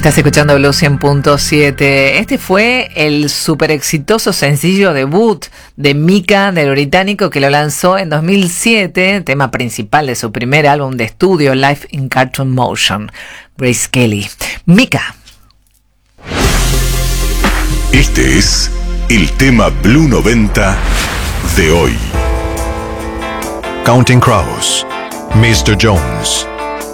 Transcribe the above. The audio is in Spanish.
Estás escuchando Blue 100.7. Este fue el súper exitoso sencillo debut de Mika, del británico, que lo lanzó en 2007, tema principal de su primer álbum de estudio, Live in Cartoon Motion. Grace Kelly. Mika. Este es el tema Blue 90 de hoy. Counting Crows, Mr. Jones.